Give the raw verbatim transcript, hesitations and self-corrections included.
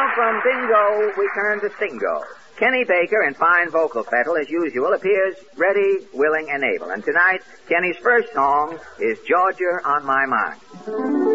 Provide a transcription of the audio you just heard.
Now from bingo, we turn to singo. Kenny Baker, in fine vocal fettle as usual, appears ready, willing, and able. And tonight, Kenny's first song is Georgia on My Mind.